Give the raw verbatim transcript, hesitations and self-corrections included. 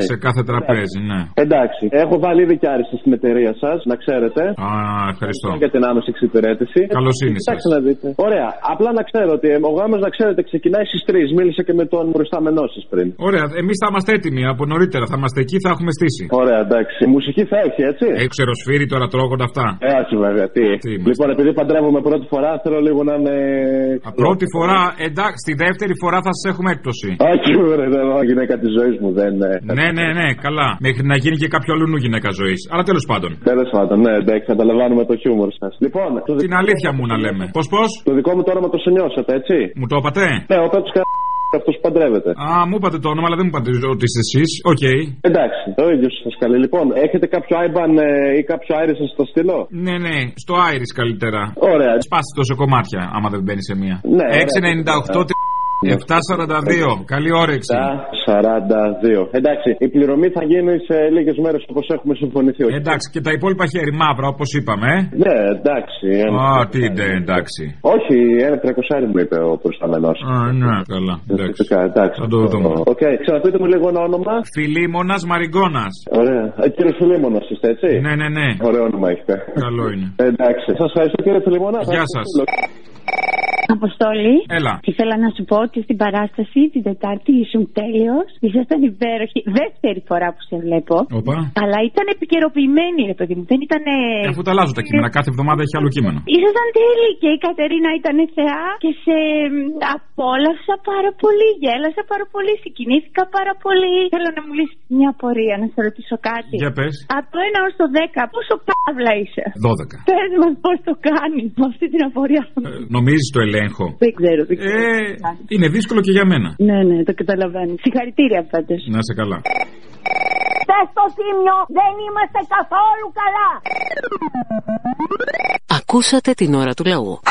Σε κάθε τραπέζι, ναι. Εντάξει. Έχω βάλει ήδη και άριστα στην εταιρεία σας, να ξέρετε. Α, ευχαριστώ. Για την άμεση εξυπηρέτηση. Καλοσύνη σας. Να δείτε. Ωραία. Απλά να ξέρω ότι ο γάμος, να ξέρετε, ξεκινάει στις τρεις. Μίλησα και με τον προϊστάμενό σας πριν. Ωραία. Εμείς θα είμαστε έτοιμοι από νωρίτερα. Θα είμαστε εκεί, θα έχουμε στήσει. Ωραία, εντάξει. Η μουσική θα έχει, έτσι. Έχει ξεροσφύρι τώρα, τρώγοντα αυτά. Ε, όχι βέβαια. Τι. Τι λοιπόν, επειδή παντρεύομαι πρώτη φορά, θέλω λίγο να είναι. Α, πρώτη φορά, εντάξει. Τη δεύτερη φορά θα σας έχουμε έκπτωση. Όχι, ωραία, δεν είναι γυναίκα τη ζωή μου, δεν είναι. Ναι, ναι, ναι, καλά. Μέχρι να γίνει και κάποιο αλλού γυναίκα ζωή. Αλλά τέλος πάντων. Τέλος πάντων, ναι, εντάξει, καταλαβαίνουμε το χιούμορ σας. Λοιπόν, την αλήθεια μου να λέμε. Πώς, πώς? Το δικό μου το όνομα το σε νιώσατε, έτσι. Μου το είπατε? Ναι, ο Πέτρος Κα... αυτός που παντρεύεται. Α, μου είπατε το όνομα, αλλά δεν μου είπατε ότι είστε εσείς. Οκ. Okay. Εντάξει, το ίδιο σας καλεί. Λοιπόν, έχετε κάποιο άιμπαν ε, ή κάποιο Iris σας το στείλω? Ναι, ναι, στο Iris καλύτερα. Ωραία. Σπάστε το σε κομμάτια, άμα δεν μπαίνει σε μία. Ναι, έξι ενενήντα οκτώ επτακόσια σαράντα δύο. Καλή όρεξη. επτακόσια σαράντα δύο. Εντάξει, η πληρωμή θα γίνει σε λίγες μέρες όπως έχουμε συμφωνηθεί. Όχι. Εντάξει, και τα υπόλοιπα χέρι μαύρα όπως είπαμε. Ε? Ναι, εντάξει. Α, τι είναι, εντάξει. Όχι, ένα τριακοσάρι μου είπε ο προϊστάμενός. Α, ναι, καλά. Εντάξει. εντάξει. Θα το δούμε. Οκ, okay. Ξαναπείτε μου λίγο ένα όνομα. Φιλίμωνας Μαριγκώνας. Ωραία. Ε, κύριε Φιλίμωνας είστε, έτσι. Ναι, ναι, ναι. Ωραίο όνομα έχετε. Καλό είναι. Εντάξει. Σας ευχαριστώ κύριε Φιλίμωνα. Γεια σας. Αποστόλη, έλα. Ήθελα να σου πω ότι στην παράσταση την Τετάρτη ήσουν τέλειος. Ήσασταν υπέροχη. Δεύτερη φορά που σε βλέπω. Οπα. Αλλά ήταν επικαιροποιημένη, ρε παιδί μου. Δεν ήταν. Ε, αφού τα αλλάζω τα κείμενα, κάθε εβδομάδα έχει άλλο κείμενο. Ήσασταν τέλειοι και η Κατερίνα ήταν θεά και σε απόλαυσα πάρα πολύ. Γέλασα πάρα πολύ. Συγκινήθηκα πάρα πολύ. Θέλω να μου λύσει μια απορία, να σε ρωτήσω κάτι. Για πες. Από το ένα ως το δέκα, πόσο παύλα είσαι? δώδεκα. Πες μας πώς το κάνεις με αυτή την απορία. Ε, νομίζεις το ελέγχω? Δεν ξέρω, δεν ξέρω. Ε, είναι δύσκολο και για μένα. Ναι, ναι, το καταλαβαίνω. Συγχαρητήρια πάντως. Να είσαι καλά. Στο Θύμιο δεν είμαστε καθόλου καλά. Ακούσατε την ώρα του λαού.